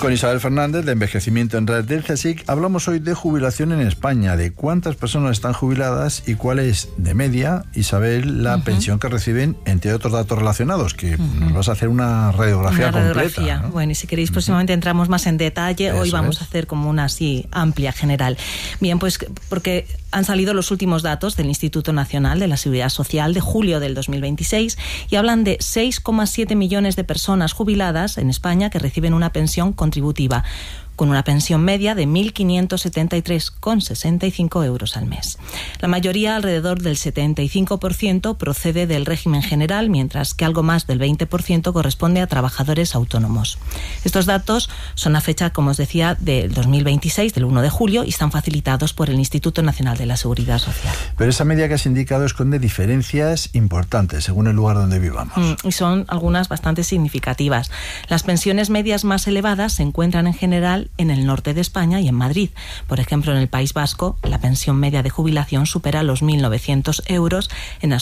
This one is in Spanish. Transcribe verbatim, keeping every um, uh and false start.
Con Isabel Fernández, de Envejecimiento en Red del CSIC, hablamos hoy de jubilación en España, de cuántas personas están jubiladas y cuál es, de media, Isabel, la uh-huh. pensión que reciben, entre otros datos relacionados, que uh-huh. nos vas a hacer una radiografía una radiografía. completa, ¿no? Bueno, y si queréis, próximamente uh-huh. entramos más en detalle. Eso hoy vamos es. a hacer como una así amplia, general. Bien, pues porque han salido los últimos datos del Instituto Nacional de la Seguridad Social de julio del dos mil veintiséis y hablan de seis coma siete millones de personas jubiladas en España que reciben una pensión contributiva, con una pensión media de mil quinientos setenta y tres coma sesenta y cinco euros al mes. La mayoría, alrededor del setenta y cinco por ciento, procede del régimen general, mientras que algo más del veinte por ciento corresponde a trabajadores autónomos. Estos datos son a fecha, como os decía, del dos mil veintiséis, del uno de julio, y están facilitados por el Instituto Nacional de la Seguridad Social. Pero esa media que has indicado esconde diferencias importantes según el lugar donde vivamos. Mm, y son algunas bastante significativas. Las pensiones medias más elevadas se encuentran en general en el norte de España y en Madrid. Por ejemplo, en el País Vasco, la pensión media de jubilación supera los mil novecientos euros, en